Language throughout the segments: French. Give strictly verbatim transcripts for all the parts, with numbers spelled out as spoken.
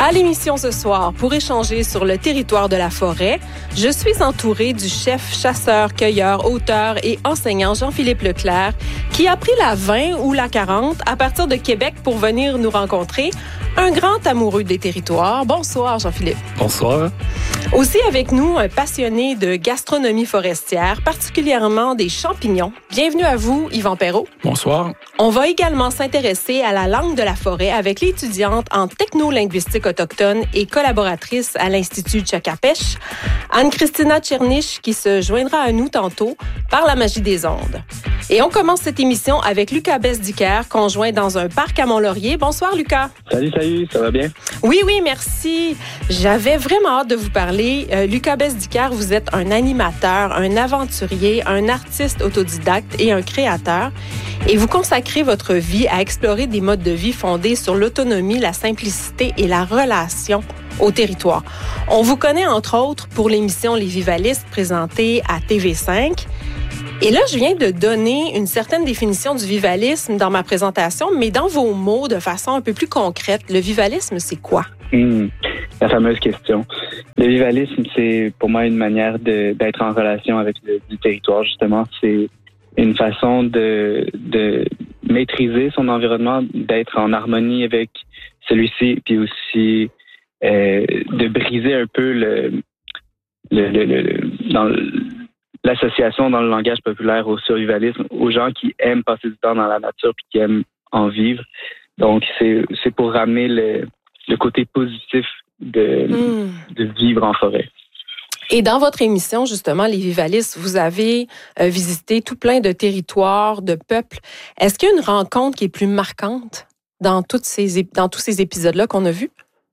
À l'émission ce soir, pour échanger sur le territoire de la forêt, je suis entourée du chef chasseur, cueilleur, auteur et enseignant Jean-Philippe Leclerc, qui a pris la vingt ou la quarante à partir de Québec pour venir nous rencontrer. Un grand amoureux des territoires. Bonsoir, Jean-Philippe. Bonsoir. Aussi avec nous, un passionné de gastronomie forestière, particulièrement des champignons. Bienvenue à vous, Yvan Perrault. Bonsoir. On va également s'intéresser à la langue de la forêt avec l'étudiante en technolinguistique autochtone et collaboratrice à l'Institut Tchakapesh, Anne-Christina Tchernich, qui se joindra à nous tantôt par la magie des ondes. Et on commence cette émission avec Lucas Besdiker, conjoint dans un parc à Mont-Laurier. Bonsoir, Lucas. Salut, salut, ça va bien? Oui, oui, merci. J'avais vraiment hâte de vous parler. Euh, Lucas Besdiker, vous êtes un animateur, un aventurier, un artiste autodidacte et un créateur. Et vous consacrez votre vie à explorer des modes de vie fondés sur l'autonomie, la simplicité et la relation au territoire. On vous connaît entre autres pour l'émission Les Vivalistes présentée à T V cinq. Et là, je viens de donner une certaine définition du vivalisme dans ma présentation, mais dans vos mots, de façon un peu plus concrète, le vivalisme, c'est quoi? Mmh, la fameuse question. Le vivalisme, c'est pour moi une manière de, d'être en relation avec le, le territoire, justement. C'est une façon de, de maîtriser son environnement, d'être en harmonie avec celui-ci, puis aussi euh, de briser un peu le, le, le, le dans le, l'association dans le langage populaire au survivalisme, aux gens qui aiment passer du temps dans la nature puis qui aiment en vivre. Donc, c'est, c'est pour ramener le, le côté positif de, mmh. de vivre en forêt. Et dans votre émission, justement, Les Vivalistes, vous avez euh, visité tout plein de territoires, de peuples. Est-ce qu'il y a une rencontre qui est plus marquante dans, toutes ces, dans tous ces épisodes-là qu'on a vus?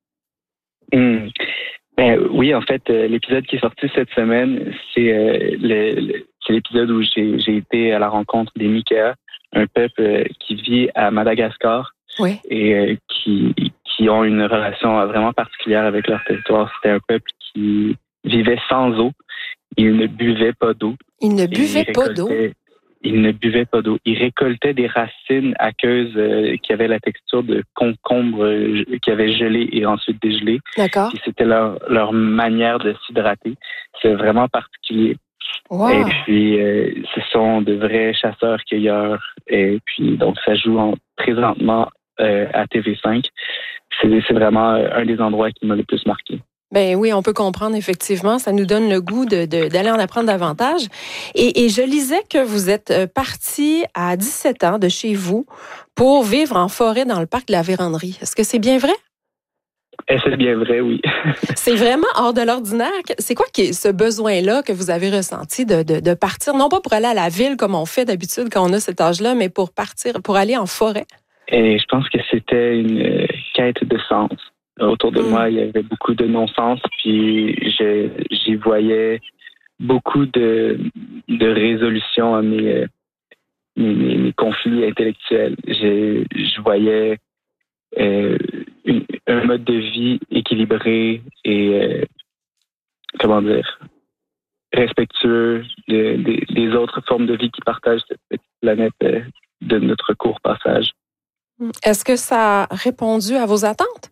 Mmh. Ben, oui, en fait, euh, l'épisode qui est sorti cette semaine, c'est, euh, le, le, c'est l'épisode où j'ai, j'ai été à la rencontre des Mikea, un peuple euh, qui vit à Madagascar oui. et euh, qui, qui ont une relation vraiment particulière avec leur territoire. C'était un peuple qui vivait sans eau. Ils ne buvaient pas d'eau. Ils ne buvaient pas d'eau? Ils ne buvaient pas d'eau. Ils récoltaient des racines aqueuses euh, qui avaient la texture de concombre euh, qui avaient gelé et ensuite dégelé. D'accord. Puis c'était leur, leur manière de s'hydrater. C'est vraiment particulier. Wow. Et puis, euh, ce sont de vrais chasseurs-cueilleurs. Et puis, donc, ça joue en, présentement euh, à T V cinq. C'est, c'est vraiment un des endroits qui m'a le plus marqué. Ben oui, on peut comprendre, effectivement. Ça nous donne le goût de, de, d'aller en apprendre davantage. Et, et je lisais que vous êtes parti à dix-sept ans de chez vous pour vivre en forêt dans le parc de la Vérandrie. Est-ce que c'est bien vrai? Et c'est bien vrai, oui. C'est vraiment hors de l'ordinaire. C'est quoi qui est ce besoin-là que vous avez ressenti de, de, de partir, non pas pour aller à la ville comme on fait d'habitude quand on a cet âge-là, mais pour partir, pour aller en forêt? Et je pense que c'était une quête de sens. Autour de mmh. moi, il y avait beaucoup de non-sens, puis je, j'y voyais beaucoup de, de résolutions à mes, mes, mes conflits intellectuels. Je, je voyais euh, une, un mode de vie équilibré et, euh, comment dire, respectueux de, de, des autres formes de vie qui partagent cette petite planète euh, de notre court passage. Est-ce que ça a répondu à vos attentes?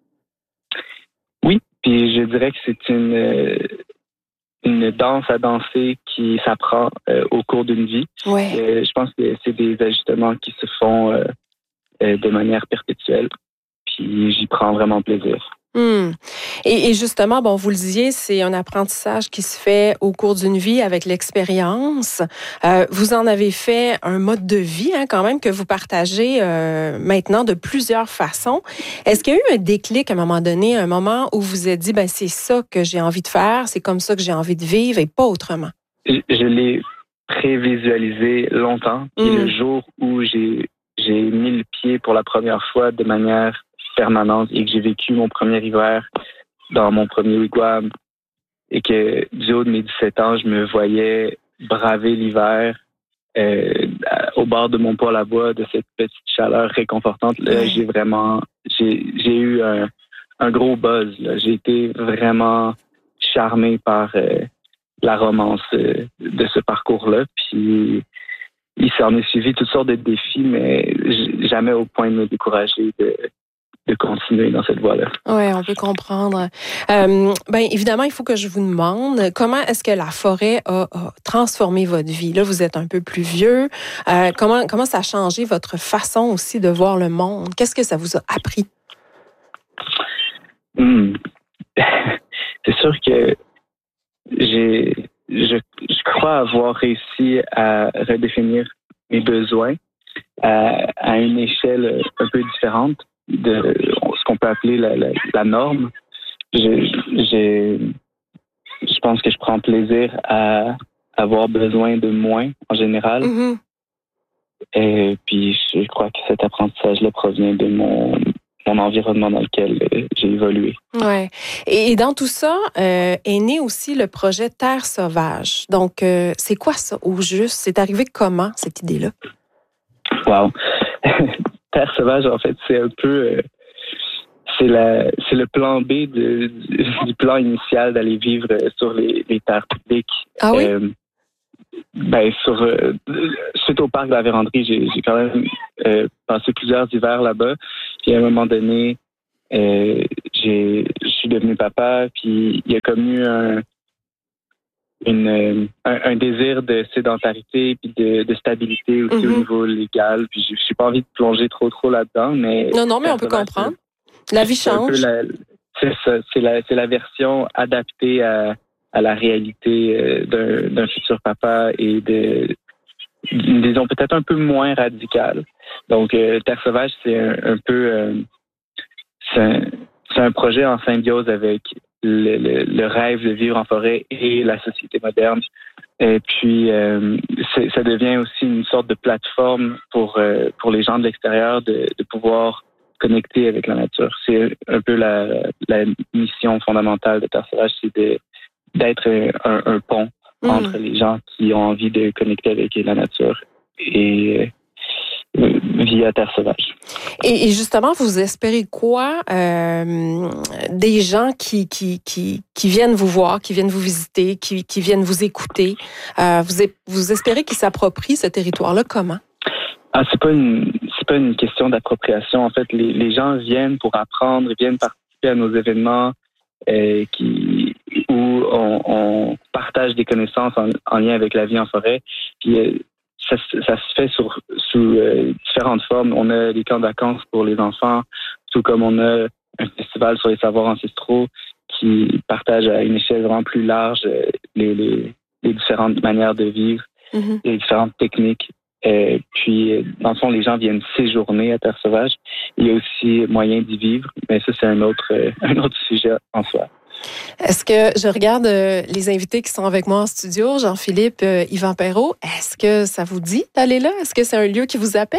Oui, puis je dirais que c'est une, une danse à danser qui s'apprend euh, au cours d'une vie. Ouais. Euh, je pense que c'est des ajustements qui se font euh, euh, de manière perpétuelle, puis j'y prends vraiment plaisir. Hum. Et, et justement, bon, vous le disiez, c'est un apprentissage qui se fait au cours d'une vie avec l'expérience. Euh, vous en avez fait un mode de vie, hein, quand même, que vous partagez euh, maintenant de plusieurs façons. Est-ce qu'il y a eu un déclic à un moment donné, un moment où vous vous êtes dit, ben c'est ça que j'ai envie de faire, c'est comme ça que j'ai envie de vivre et pas autrement? Je, je l'ai prévisualisé longtemps. Puis hum. le jour où j'ai, j'ai mis le pied pour la première fois de manière permanente et que j'ai vécu mon premier hiver dans mon premier wigwam et que du haut de mes dix-sept ans, je me voyais braver l'hiver euh, au bord de mon poêle à bois, de cette petite chaleur réconfortante. Là, j'ai vraiment, j'ai, j'ai eu un, un gros buzz. Là. J'ai été vraiment charmé par euh, la romance euh, de ce parcours-là. Puis il s'en est suivi toutes sortes de défis, mais jamais au point de me décourager de, de continuer dans cette voie-là. Oui, on peut comprendre. Euh, ben évidemment, il faut que je vous demande comment est-ce que la forêt a, a transformé votre vie. Là, vous êtes un peu plus vieux. Euh, comment comment ça a changé votre façon aussi de voir le monde? Qu'est-ce que ça vous a appris? Hmm. C'est sûr que j'ai je, je crois avoir réussi à redéfinir mes besoins à, à une échelle un peu différente de ce qu'on peut appeler la, la, la norme. Je, je, je pense que je prends plaisir à avoir besoin de moins en général. Mm-hmm. Et puis, je crois que cet apprentissage-là provient de mon, mon environnement dans lequel j'ai évolué. Ouais. Et dans tout ça, euh, est né aussi le projet Terre sauvage. Donc, euh, c'est quoi ça au juste? C'est arrivé comment, cette idée-là? Wow! Terre sauvage, en fait, c'est un peu... Euh, c'est, la, c'est le plan B de, du, du plan initial d'aller vivre sur les, les terres publiques. Ah oui? Euh, ben, sur, euh, suite au parc de la Vérandrie, j'ai, j'ai quand même euh, passé plusieurs hivers là-bas. Puis à un moment donné, euh, j'ai, je suis devenu papa, puis il y a comme eu un, une, un, un désir de sédentarité puis de, de stabilité aussi mm-hmm. au niveau légal. Puis je n'ai pas envie de plonger trop trop là-dedans, mais non non, mais on peut comprendre. La vie change. La, c'est ça, c'est la, c'est la version adaptée à, à la réalité euh, d'un, d'un futur papa et de, disons, peut-être un peu moins radical. Donc, euh, Terre sauvage, c'est un, un peu, euh, c'est, un, c'est un projet en symbiose avec le, le, le rêve de vivre en forêt et la société moderne. Et puis, euh, c'est, ça devient aussi une sorte de plateforme pour, euh, pour les gens de l'extérieur de, de pouvoir connecter avec la nature. C'est un peu la, la mission fondamentale de Terre sauvage, c'est de, d'être un, un pont mmh. entre les gens qui ont envie de connecter avec la nature et euh, via Terre sauvage. Et, et justement, vous espérez quoi euh, des gens qui, qui, qui, qui viennent vous voir, qui viennent vous visiter, qui, qui viennent vous écouter? Euh, vous, vous espérez qu'ils s'approprient ce territoire-là comment? Ah, c'est pas une c'est pas une question d'appropriation. En fait, les, les gens viennent pour apprendre, ils viennent participer à nos événements euh, qui où on, on partage des connaissances en, en lien avec la vie en forêt. Puis euh, ça, ça se fait sur, sous euh, différentes formes. On a des camps de vacances pour les enfants, tout comme on a un festival sur les savoirs ancestraux qui partage à une échelle vraiment plus large euh, les, les, les différentes manières de vivre, mm-hmm. les différentes techniques. Euh, puis, dans le fond, les gens viennent séjourner à Terre sauvage. Il y a aussi moyen d'y vivre, mais ça, c'est un autre, euh, un autre sujet en soi. Est-ce que je regarde euh, les invités qui sont avec moi en studio, Jean-Philippe, euh, Yvan Perrault, est-ce que ça vous dit d'aller là? Est-ce que c'est un lieu qui vous appelle?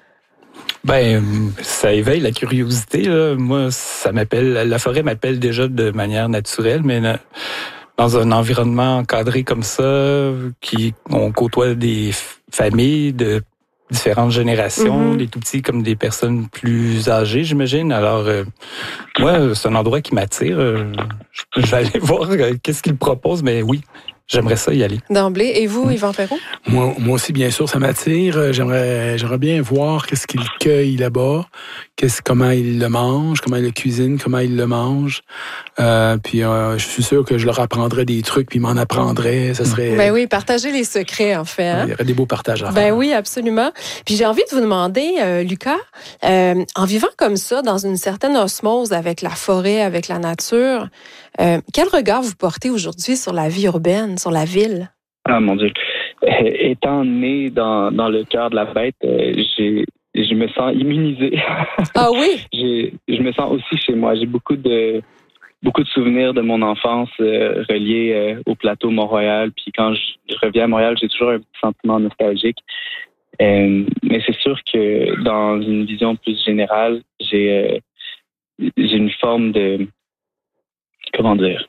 Ben, ça éveille la curiosité, là. Moi, ça m'appelle, la forêt m'appelle déjà de manière naturelle, mais dans un environnement encadré comme ça, qui on côtoie des familles de différentes générations, mm-hmm. des tout-petits comme des personnes plus âgées, j'imagine. Alors, euh, moi, c'est un endroit qui m'attire. Euh, je vais aller voir euh, qu'est-ce qu'il propose, mais oui, j'aimerais ça y aller. D'emblée. Et vous, mmh. Yvan Perrault? Moi, moi aussi, bien sûr, ça m'attire. J'aimerais, j'aimerais bien voir qu'est-ce qu'il cueille là-bas, qu'est-ce, comment il le mange, comment il le cuisine, comment il le mange. Euh, puis, euh, je suis sûr que je leur apprendrais des trucs, puis ils m'en apprendraient. Ça serait. Ben oui, partager les secrets, en fait. Hein? Il y aurait des beaux partages à faire. Ben oui, absolument. Puis j'ai envie de vous demander, euh, Lucas, euh, en vivant comme ça, dans une certaine osmose avec la forêt, avec la nature, euh, quel regard vous portez aujourd'hui sur la vie urbaine, sur la ville? Ah, mon Dieu. Étant né dans, dans le cœur de la bête, euh, j'ai, je me sens immunisé. Ah oui? j'ai, je me sens aussi chez moi. J'ai beaucoup de, beaucoup de souvenirs de mon enfance euh, reliés euh, au plateau Mont-Royal. Puis quand je, je reviens à Montréal, j'ai toujours un petit sentiment nostalgique. Euh, mais c'est sûr que dans une vision plus générale, j'ai, euh, j'ai une forme de... Comment dire?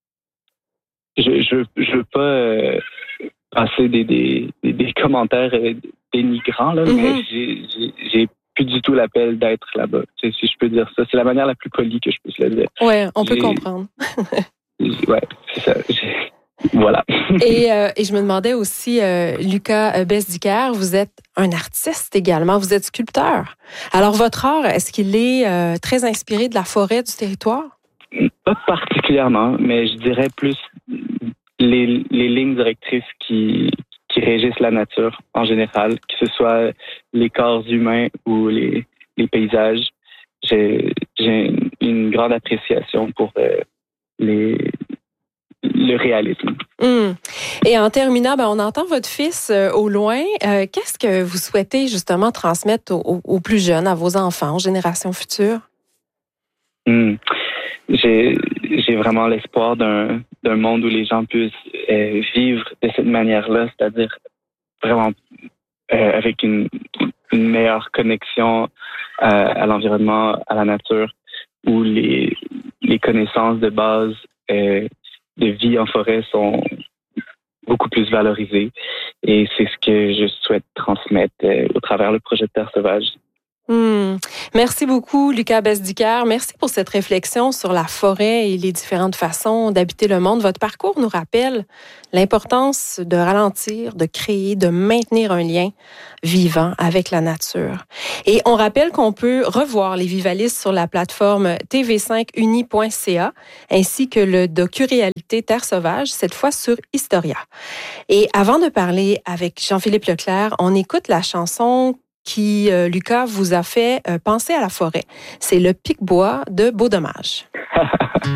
Je je je veux pas euh, passer des des des commentaires euh, dénigrants là, mm-hmm. mais j'ai, j'ai j'ai plus du tout l'appel d'être là-bas. Tu sais, si je peux dire ça, c'est la manière la plus polie que je puisse le dire. Ouais, on j'ai, peut comprendre. ouais, c'est ça. J'ai, Voilà. et, euh, et je me demandais aussi, euh, Lucas Besdiker, vous êtes un artiste également, vous êtes sculpteur. Alors, votre art, est-ce qu'il est euh, très inspiré de la forêt du territoire? Pas particulièrement, mais je dirais plus les, les lignes directrices qui, qui régissent la nature en général, que ce soit les corps humains ou les, les paysages. J'ai, j'ai une grande appréciation pour euh, les, le réalisme. Mmh. Et en terminant, ben, on entend votre fils euh, au loin. Euh, qu'est-ce que vous souhaitez justement transmettre aux, aux plus jeunes, à vos enfants, aux générations futures? Mmh. J'ai, j'ai vraiment l'espoir d'un, d'un monde où les gens puissent euh, vivre de cette manière-là, c'est-à-dire vraiment euh, avec une, une meilleure connexion euh, à l'environnement, à la nature, où les, les connaissances de base euh, de vie en forêt sont beaucoup plus valorisées. Et c'est ce que je souhaite transmettre euh, au travers le projet de Terre sauvage. Mmh. Merci beaucoup, Lucas Besdiker. Merci pour cette réflexion sur la forêt et les différentes façons d'habiter le monde. Votre parcours nous rappelle l'importance de ralentir, de créer, de maintenir un lien vivant avec la nature. Et on rappelle qu'on peut revoir les Vivalistes sur la plateforme t v cinq uni point c a ainsi que le docu-réalité Terre sauvage, cette fois sur Historia. Et avant de parler avec Jean-Philippe Leclerc, on écoute la chanson qui, euh, Lucas, vous a fait euh, penser à la forêt. C'est le Pic-Bois de Beau Dommage.